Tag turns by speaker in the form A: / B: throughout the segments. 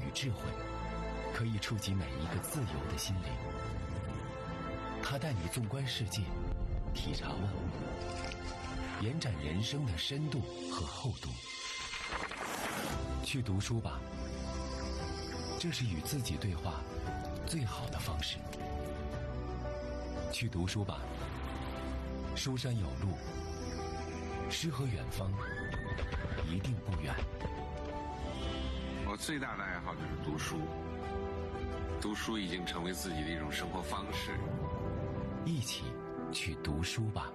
A: 智慧，可以触及每一个自由的心灵。他带你纵观世界，体察万物，延展人生的深度和厚度。去读书吧，这是与自己对话最好的方式。去读书吧，书山有路，诗和远方一定不远。
B: 我最大的爱好就是读书，读书已经成为自己的一种生活方式。
A: 一起去读书吧。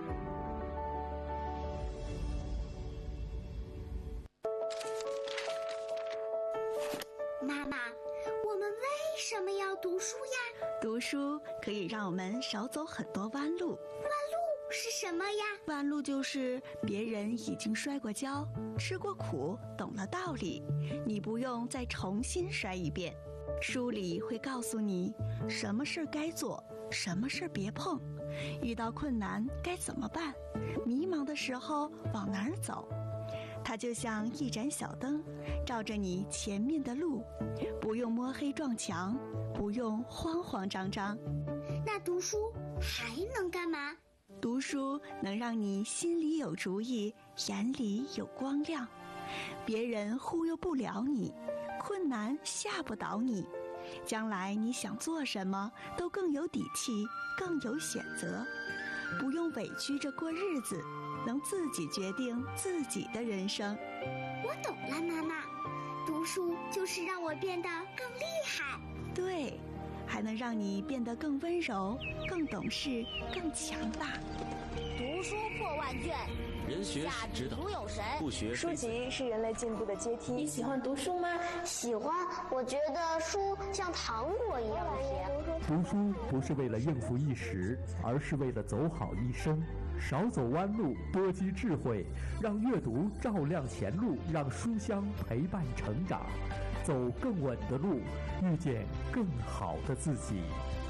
C: 妈妈，我们为什么要读书呀？
D: 读书可以让我们少走很多弯路。
C: 弯路是什么呀？
D: 弯路就是别人已经摔过跤，吃过苦，懂了道理，你不用再重新摔一遍。书里会告诉你什么事该做，什么事别碰，遇到困难该怎么办，迷茫的时候往哪儿走。它就像一盏小灯，照着你前面的路，不用摸黑撞墙，不用慌慌张张。
C: 那读书还能干嘛？
D: 读书能让你心里有主意，眼里有光亮，别人忽悠不了你，困难吓不倒你，将来你想做什么都更有底气，更有选择，不用委屈着过日子，能自己决定自己的人生。
C: 我懂了，妈妈，读书就是让我变得更厉害。
D: 对，还能让你变得更温柔，更懂事，更强大。
E: 读书破万卷，
F: 人学
E: 下
F: 知道，
E: 如有神。
F: 不学
G: 书籍是人类进步的阶梯。
H: 你喜欢读书吗？
E: 喜欢，我觉得书像糖果一样甜。
I: 读书不是为了应付一时，而是为了走好一生。少走弯路，多积智慧，让阅读照亮前路，让书香陪伴成长，走更稳的路，遇见更好的自己。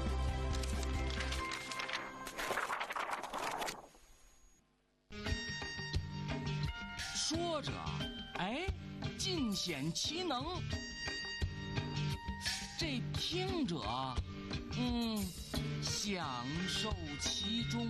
J: 说着，哎，尽显其能。这听着，享受其中。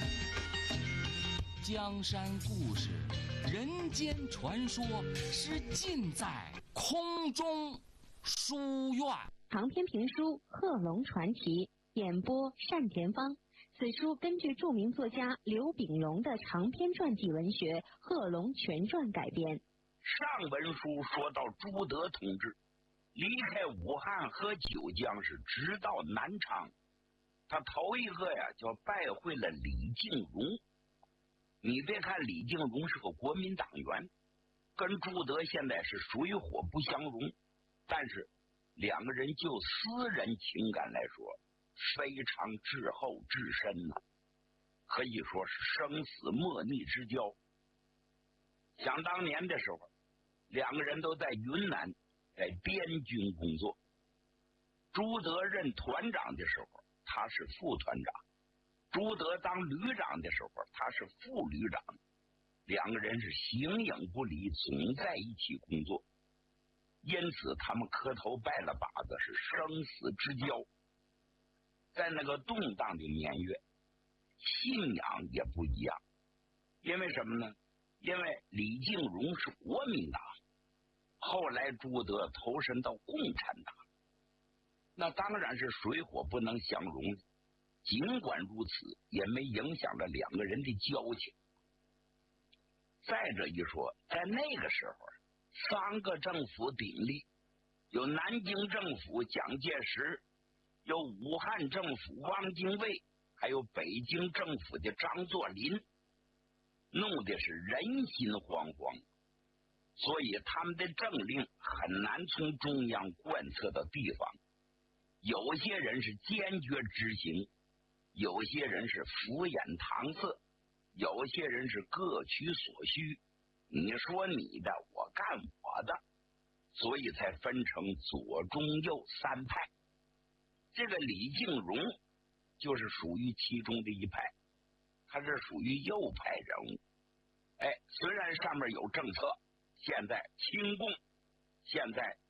J: 江山故事，人间传说，是尽在空中书院。
K: 长篇评书《贺龙传奇》，演播单田芳。此书根据著名作家刘秉荣的长篇传记文学《贺龙全传》改编。
L: 上文书说到朱德同志离开武汉和九江是直到南昌，他头一个呀就拜会了李静荣。你别看李静荣是个国民党员，跟朱德现在是水火不相容，但是两个人就私人情感来说非常至厚至深呐，可以说是生死莫逆之交。想当年的时候，两个人都在云南在边军工作，朱德任团长的时候他是副团长，朱德当旅长的时候他是副旅长，两个人是形影不离，总在一起工作，因此他们磕头拜了把子，是生死之交。在那个动荡的年月，信仰也不一样。因为什么呢？因为李静荣是国民党，后来朱德投身到共产党，那当然是水火不能相容。尽管如此，也没影响了两个人的交情。再者一说，在那个时候三个政府鼎立，有南京政府蒋介石，有武汉政府汪精卫，还有北京政府的张作霖，弄的是人心惶惶，所以他们的政令很难从中央贯彻到地方。有些人是坚决执行，有些人是敷衍搪塞，有些人是各取所需，你说你的，我干我的，所以才分成左中右三派。这个李静荣就是属于其中的一派，他是属于右派人物。虽然上面有政策，现在清共，现在